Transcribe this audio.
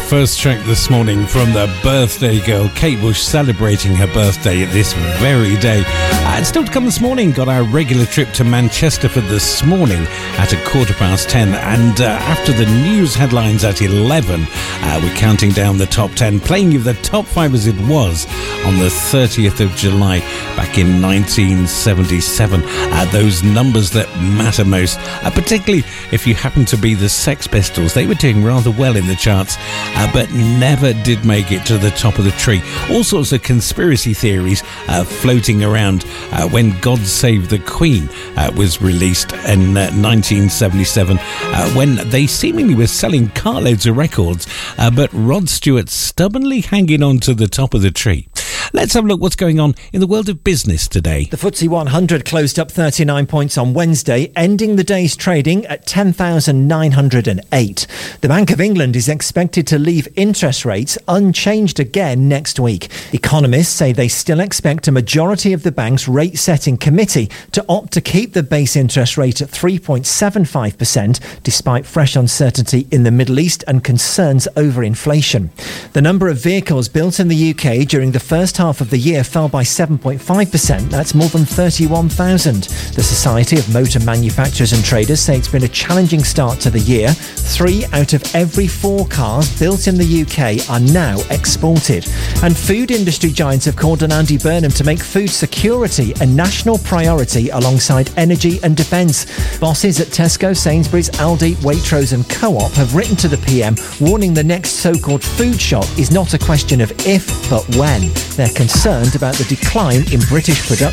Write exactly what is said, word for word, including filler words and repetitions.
first track this morning from the birthday girl, Kate Bush, celebrating her birthday this very day. Uh, and still to come this morning, got our regular trip to Manchester for this morning at a quarter past ten. And uh, after the news headlines at eleven, uh, we're counting down the top ten, playing you the top five as it was on the thirtieth of July back in nineteen seventy-seven. Uh, those numbers that matter most, uh, particularly if you happen to be the Sex Pistols. They were doing rather well in the charts, uh, but never did make it to the top of the tree. All sorts of conspiracy theories uh, floating around uh, when God Save the Queen uh, was released in uh, nineteen seventy-seven, uh, when they seemingly were selling carloads of records, uh, but Rod Stewart stubbornly hanging on to the top of the tree. Let's have a look what's going on in the world of business today. The F T S E one hundred closed up thirty-nine points on Wednesday, ending the day's trading at ten thousand nine hundred eight. The Bank of England is expected to leave interest rates unchanged again next week. Economists say they still expect a majority of the bank's rate-setting committee to opt to keep the base interest rate at three point seven five percent, despite fresh uncertainty in the Middle East and concerns over inflation. The number of vehicles built in the U K during the first half of the year fell by seven point five percent. That's more than thirty-one thousand. The Society of Motor Manufacturers and Traders say it's been a challenging start to the year. Three out of every four cars built in the U K are now exported. And food industry giants have called on Andy Burnham to make food security a national priority alongside energy and defence. Bosses at Tesco, Sainsbury's, Aldi, Waitrose and Co-op have written to the P M warning the next so-called food shock is not a question of if, but when. They're concerned about the decline in British production.